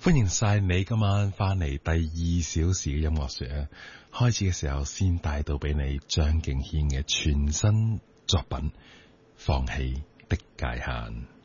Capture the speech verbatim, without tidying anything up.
歡迎晒你今晚翻嚟第二小時嘅音樂說啊！開始嘅時候先帶到俾你張敬軒嘅全新作品《放棄的界限》。